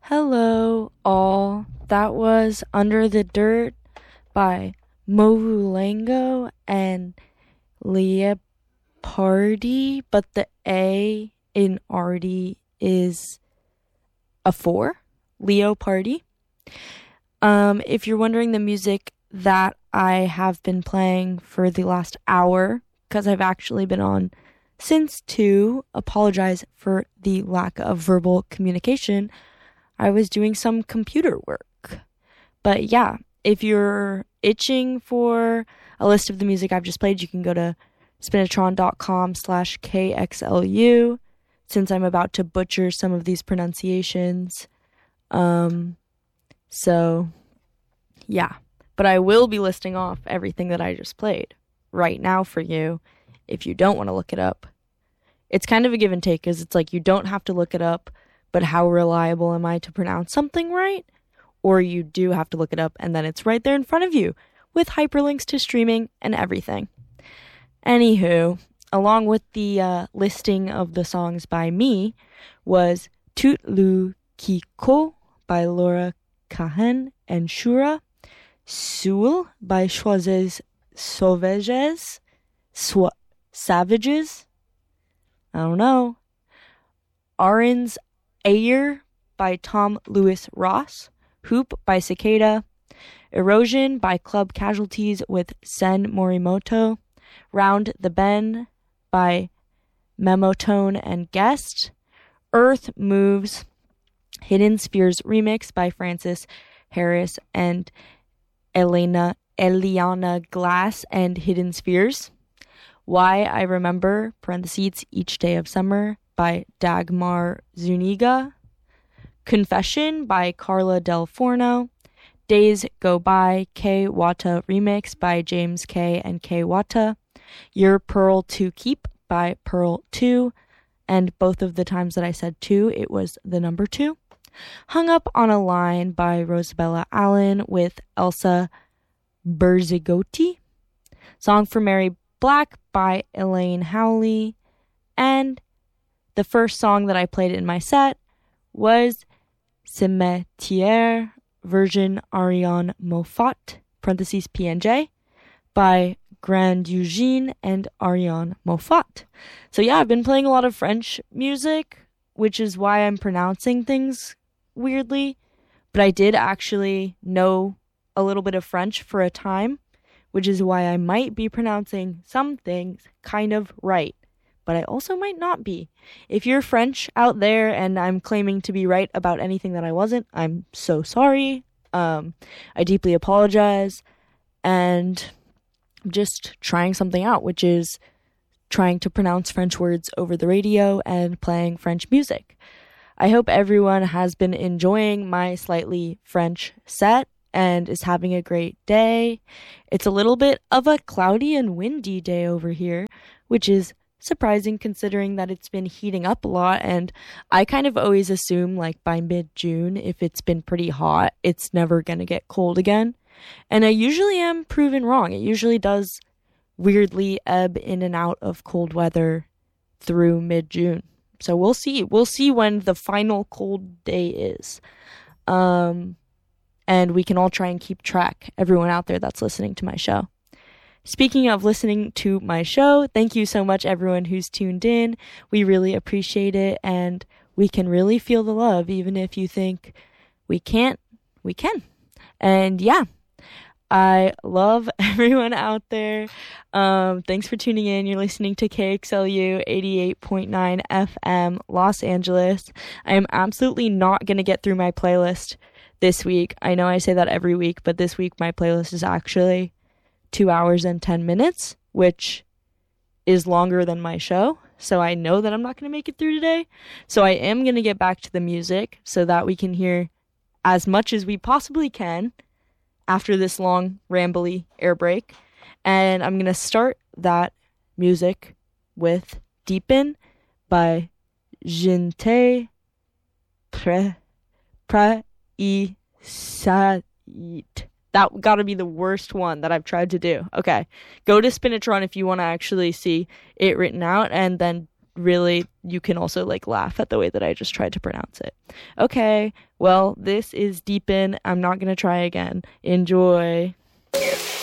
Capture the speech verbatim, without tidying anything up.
Hello, all. That was Under the Dirt by Movulango and Leopardi, but the A in Artie is a four. Leopardi. Um, if you're wondering the music that I have been playing for the last hour, because I've actually been on since two, apologize for the lack of verbal communication. I was doing some computer work. But yeah, if you're itching for a list of the music I've just played, you can go to spinatron.com slash KXLU, since I'm about to butcher some of these pronunciations. Um, so, yeah. But I will be listing off everything that I just played right now for you if you don't want to look it up. It's kind of a give and take, because it's like you don't have to look it up, but how reliable am I to pronounce something right? Or you do have to look it up, and then it's right there in front of you with hyperlinks to streaming and everything. Anywho, along with the uh, listing of the songs by me was Tout le Kiko by Laura Cahen and Shura, Soul by Choises Sauvages, Swa- Savages, I don't know, Arin's Ayer by Tom Lewis Ross, Hoop by Cicada, Erosion by Club Casualties with Sen Morimoto, Round the Bend by Memotone and Guest, Earth Moves, Hidden Spheres Remix by Francis Harris and Elena Eliana Glass and Hidden Spheres, Why I Remember, parentheses, Each Day of Summer by Dagmar Zuniga, Confession by Carla Del Forno, Days Go By, K Wata Remix by James K and K Wata, Your Pearl to Keep by Pearl two, and both of the times that I said two, it was the number two. Hung Up on a Line by Rosabella Allen with Elsa Berzigotti, Song for Mary Black by Elaine Howley, and the first song that I played in my set was Cimetière version Ariane Moffat, parentheses P N J, by Grand Eugene and Ariane Moffat. So yeah, I've been playing a lot of French music, which is why I'm pronouncing things weirdly, but I did actually know a little bit of French for a time, which is why I might be pronouncing some things kind of right, but I also might not be. If you're French out there and I'm claiming to be right about anything that I wasn't, I'm so sorry. Um, I deeply apologize, and I'm just trying something out, which is trying to pronounce French words over the radio and playing French music. I hope everyone has been enjoying my slightly French set and is having a great day. It's a little bit of a cloudy and windy day over here, which is surprising considering that it's been heating up a lot, and I kind of always assume like by mid-June, if it's been pretty hot, it's never gonna get cold again. And I usually am proven wrong. It usually does weirdly ebb in and out of cold weather through mid-June. So we'll see. We'll see when the final cold day is. Um, and we can all try and keep track, everyone out there that's listening to my show. Speaking of listening to my show, thank you so much, everyone who's tuned in. We really appreciate it, and we can really feel the love, even if you think we can't, we can. And yeah, I love everyone out there. Um, thanks for tuning in. You're listening to K X L U eighty-eight point nine F M, Los Angeles. I am absolutely not going to get through my playlist this week. I know I say that every week, but this week my playlist is actually two hours and ten minutes, which is longer than my show. So I know that I'm not going to make it through today. So I am going to get back to the music so that we can hear as much as we possibly can after this long, rambly air break. And I'm going to start that music with Deepen by Jinte Pre Praisait. That gotta be the worst one that I've tried to do. Okay, go to Spinatron if you want to actually see it written out, and then really, you can also like laugh at the way that I just tried to pronounce it. Okay, well, this is Deepin. I'm not going to try again. Enjoy.